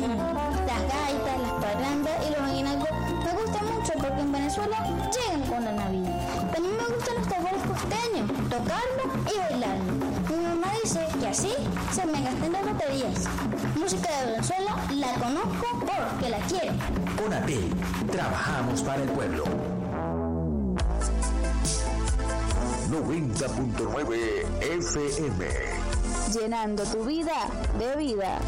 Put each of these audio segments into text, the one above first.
Las gaitas, las parrandas y los aguinaldos me gustan mucho porque en Venezuela llegan con la Navidad. También me gustan los tambores costeños, tocarlo y bailarlo. Mi mamá dice que así se me gastan las baterías. Música de Venezuela la conozco porque la quiero. Conatel, trabajamos para el pueblo. 90.9 FM. Llenando tu vida de vida.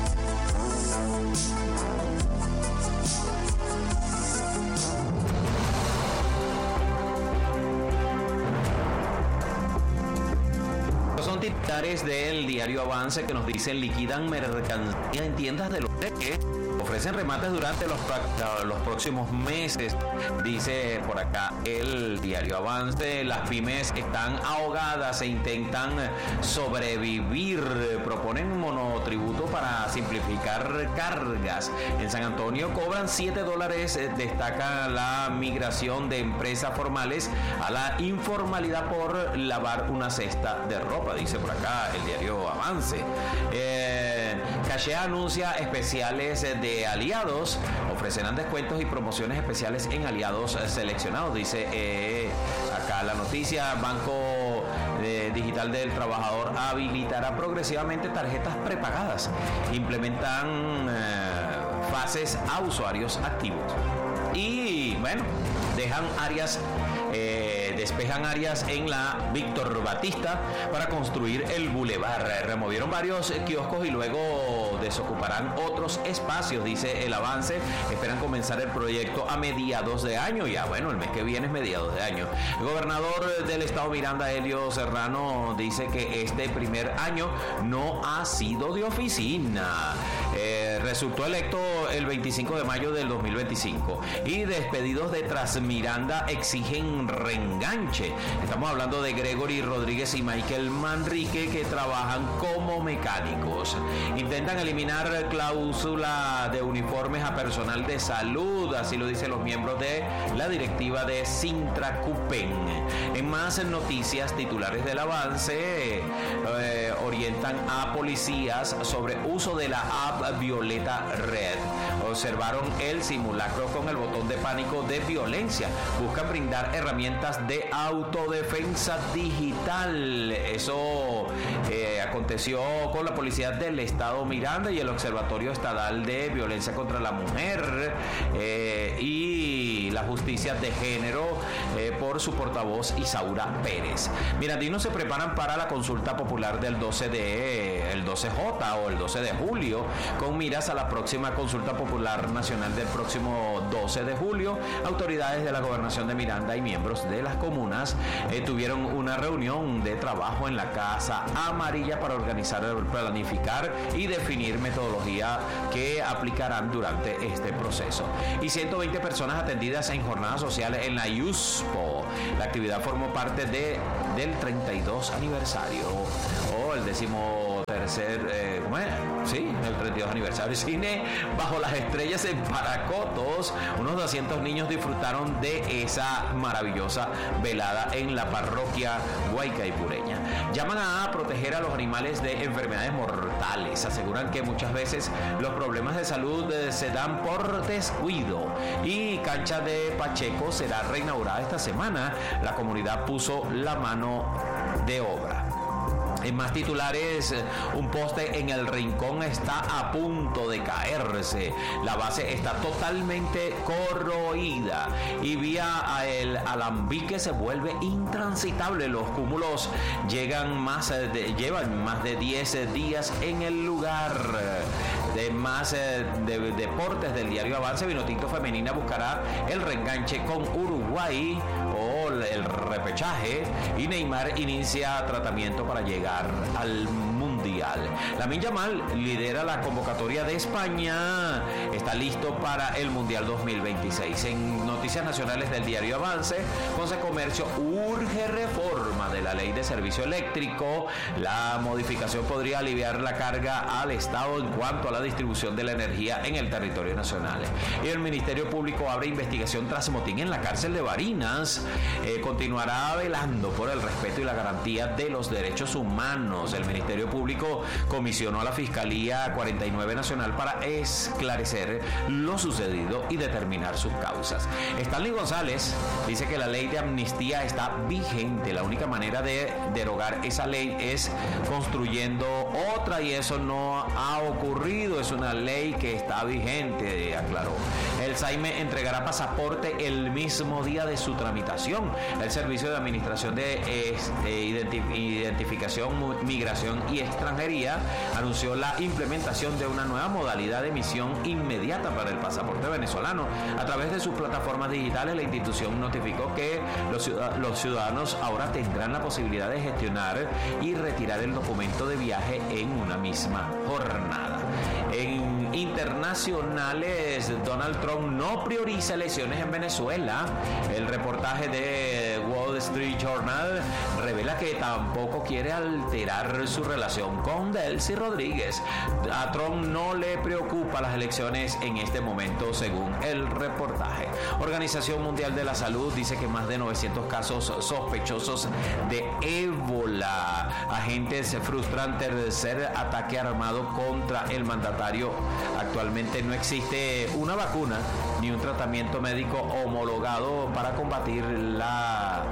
Son titulares del diario Avance que nos dicen liquidan mercancía en tiendas de los que ofrecen remates durante los próximos meses. Dice por acá el diario Avance, las pymes están ahogadas e intentan sobrevivir. Proponen un monotributo para simplificar cargas. En San Antonio cobran $7. Destaca la migración de empresas formales a la informalidad por lavar una cesta de ropa, dice por acá el diario Avance. Caché anuncia especiales de aliados, ofrecerán descuentos y promociones especiales en aliados seleccionados, dice acá la noticia. Banco Digital del Trabajador habilitará progresivamente tarjetas prepagadas, implementan fases a usuarios activos y bueno, despejan áreas en la Víctor Batista para construir el bulevar. Removieron varios kioscos y luego desocuparán otros espacios, dice el Avance. Esperan comenzar el proyecto a mediados de año. Ya bueno, el mes que viene es mediados de año. El gobernador del estado Miranda, Helio Serrano, dice que este primer año no ha sido de oficina. Resultó electo el 25 de mayo del 2025 y despedidos de Transmiranda exigen reenganche. Estamos hablando de Gregory Rodríguez y Michael Manrique, que trabajan como mecánicos. Intentan eliminar cláusula de uniformes a personal de salud, así lo dicen los miembros de la directiva de Sintracupen. En más noticias, titulares del Avance orientan a policías sobre uso de la app Violeta Red. Observaron el simulacro con el botón de pánico de violencia. Buscan brindar herramientas de autodefensa digital. Eso aconteció con la policía del estado Miranda y el Observatorio Estatal de Violencia contra la Mujer y la Justicia de Género por su portavoz Isaura Pérez. Mirandinos se preparan para la consulta popular del 12J o el 12 de julio con miras a la próxima consulta popular nacional del próximo 12 de julio. Autoridades de la gobernación de Miranda y miembros de las comunas tuvieron una reunión de trabajo en la Casa Amarilla para organizar, planificar y definir metodología que aplicarán durante este proceso. Y 120 personas atendidas en jornadas sociales en la IUSPO. La actividad formó parte del 32 aniversario o el 13º, ¿cómo es? Sí, el 32 aniversario. Cine Bajo las Estrellas en Paracotos. Unos 200 niños disfrutaron de esa maravillosa velada en la parroquia guaicaipureña. Llaman a proteger a los animales de enfermedades mortales. Aseguran que muchas veces los problemas de salud se dan por descuido. Y Cancha de Pacheco será reinaugurada esta semana. La comunidad puso la mano de obra. En más titulares, un poste en el Rincón está a punto de caerse. La base está totalmente corroída y vía el Alambique se vuelve intransitable. Los cúmulos llevan más de 10 días en el lugar. De más de deportes del diario Avance, Vinotinto Femenina buscará el reenganche con Uruguay o el repechaje y Neymar inicia tratamiento para llegar al Mundial. Lamine Yamal lidera la convocatoria de España, está listo para el Mundial 2026. En noticias nacionales del diario Avance, Consejo Comercio urge reforma de de la ley de servicio eléctrico. La modificación podría aliviar la carga al Estado en cuanto a la distribución de la energía en el territorio nacional. Y el Ministerio Público abre investigación tras motín en la cárcel de Barinas. Continuará velando por el respeto y la garantía de los derechos humanos. El Ministerio Público comisionó a la Fiscalía 49 Nacional para esclarecer lo sucedido y determinar sus causas. Stanley González dice que la ley de amnistía está vigente. La única manera de derogar esa ley es construyendo otra, y eso no ha ocurrido. Es una ley que está vigente, aclaró. El SAIME entregará pasaporte el mismo día de su tramitación. El Servicio de Administración de Identificación, Migración y Extranjería anunció la implementación de una nueva modalidad de emisión inmediata para el pasaporte venezolano. A través de sus plataformas digitales, la institución notificó que los ciudadanos ahora tendrán la posibilidad de gestionar y retirar el documento de viaje en una misma jornada. En internacionales, Donald Trump no prioriza elecciones en Venezuela. El reportaje de Wall Street Journal revela que tampoco quiere alterar su relación con Delcy Rodríguez. A Trump no le preocupa las elecciones en este momento, según el reportaje. Organización Mundial de la Salud dice que más de 900 casos sospechosos de ébola. Agentes se frustran tercer ataque armado contra el mandatario. Actualmente no existe una vacuna ni un tratamiento médico homologado para combatir la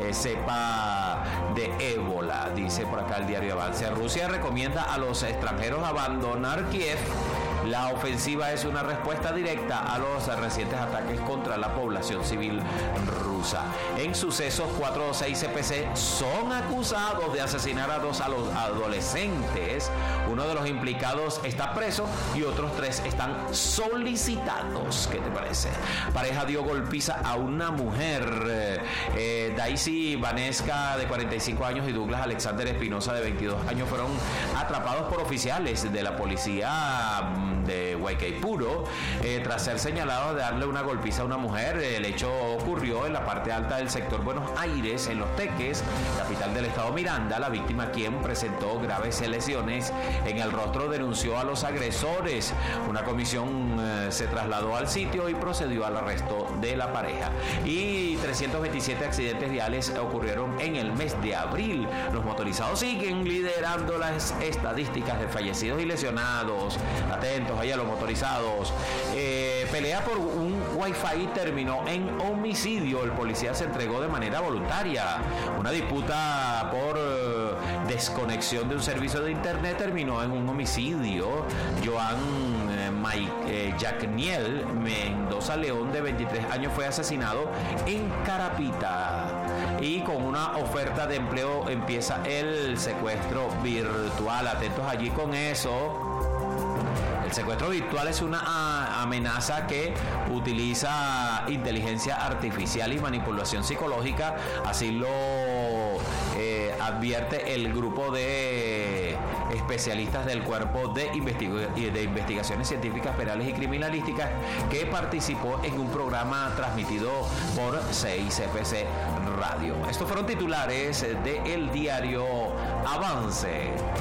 cepa de ébola, dice por acá el diario Avance. Rusia recomienda a los extranjeros abandonar Kiev. La ofensiva es una respuesta directa a los recientes ataques contra la población civil rusa. En sucesos, 4 o 6 CPC son acusados de asesinar a 2 adolescentes. Uno de los implicados está preso y otros 3 están solicitados. ¿Qué te parece? Pareja dio golpiza a una mujer. Daisy Vanesca, de 45 años, y Douglas Alexander Espinosa, de 22 años, fueron atrapados por oficiales de la policía de Guaycaipuro tras ser señalados de darle una golpiza a una mujer. El hecho ocurrió en la parte alta del sector Buenos Aires, en Los Teques, capital del estado Miranda. La víctima, quien presentó graves lesiones en el rostro, denunció a los agresores. Una comisión se trasladó al sitio y procedió al arresto de la pareja. Y 327 accidentes viales ocurrieron en el mes de abril. Los motorizados siguen liderando las estadísticas de fallecidos y lesionados. Atentos allá los motorizados. Pelea por un Wi-Fi terminó en homicidio. El policía se entregó de manera voluntaria. Una disputa por desconexión de un servicio de internet terminó en un homicidio. Joan Jacniel Mendoza León, de 23 años, fue asesinado en Carapita. Y con una oferta de empleo empieza el secuestro virtual. Atentos allí con eso. El secuestro virtual es una amenaza que utiliza inteligencia artificial y manipulación psicológica. Así lo advierte el grupo de especialistas del Cuerpo de Investigaciones Científicas Penales y Criminalísticas, que participó en un programa transmitido por 6CPC Radio. Estos fueron titulares del diario Avance.